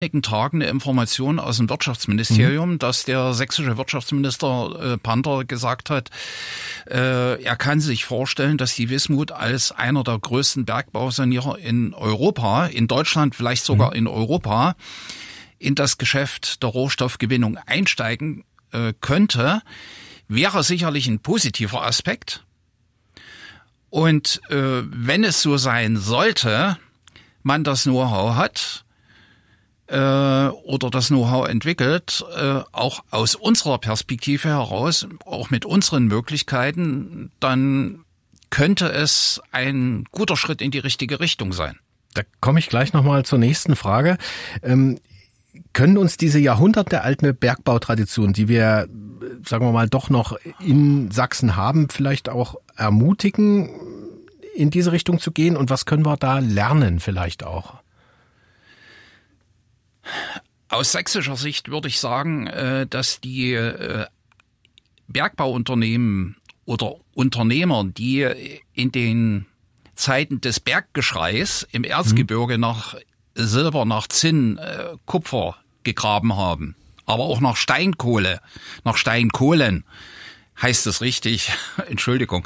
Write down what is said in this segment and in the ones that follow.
einigen Tagen eine Information aus dem Wirtschaftsministerium, dass der sächsische Wirtschaftsminister Panter gesagt hat, er kann sich vorstellen, dass die Wismut als einer der größten Bergbausanierer in Europa, in Deutschland, vielleicht sogar in Europa, in das Geschäft der Rohstoffgewinnung einsteigen könnte, wäre sicherlich ein positiver Aspekt. Und wenn es so sein sollte, man das Know-how hat, oder das Know-how entwickelt, auch aus unserer Perspektive heraus, auch mit unseren Möglichkeiten, dann könnte es ein guter Schritt in die richtige Richtung sein. Da komme ich gleich nochmal zur nächsten Frage. Können uns diese jahrhundertealte Bergbautradition, die wir, sagen wir mal, doch noch in Sachsen haben, vielleicht auch ermutigen, in diese Richtung zu gehen? Und was können wir da lernen vielleicht auch? Aus sächsischer Sicht würde ich sagen, dass die Bergbauunternehmen oder Unternehmer, die in den Zeiten des Berggeschreis im Erzgebirge nach Silber, nach Zinn, Kupfer gegraben haben, aber auch nach Steinkohle, nach Steinkohlen, heißt es richtig, Entschuldigung.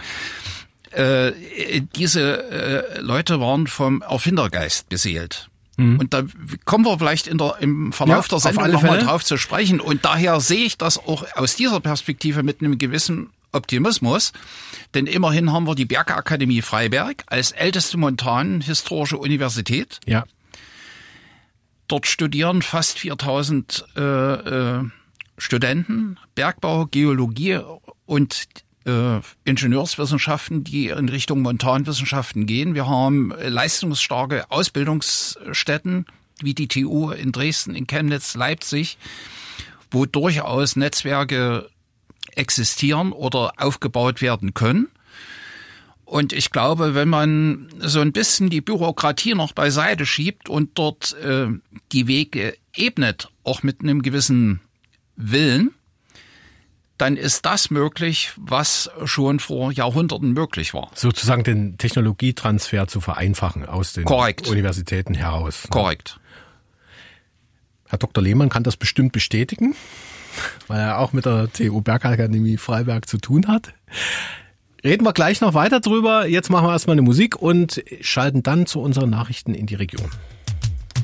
Diese Leute waren vom Erfindergeist beseelt. Und da kommen wir vielleicht im Verlauf der Sendung nochmal drauf zu sprechen. Und daher sehe ich das auch aus dieser Perspektive mit einem gewissen Optimismus. Denn immerhin haben wir die Bergakademie Freiberg als älteste montanhistorische Universität. Ja. Dort studieren fast 4000 Studenten Bergbau, Geologie und Ingenieurswissenschaften, die in Richtung Montanwissenschaften gehen. Wir haben leistungsstarke Ausbildungsstätten wie die TU in Dresden, in Chemnitz, Leipzig, wo durchaus Netzwerke existieren oder aufgebaut werden können. Und ich glaube, wenn man so ein bisschen die Bürokratie noch beiseite schiebt und dort die Wege ebnet, auch mit einem gewissen Willen, dann ist das möglich, was schon vor Jahrhunderten möglich war. Sozusagen den Technologietransfer zu vereinfachen aus den Universitäten heraus. Korrekt. Herr Dr. Lehmann kann das bestimmt bestätigen, weil er auch mit der TU Bergakademie Freiberg zu tun hat. Reden wir gleich noch weiter drüber. Jetzt machen wir erstmal eine Musik und schalten dann zu unseren Nachrichten in die Region.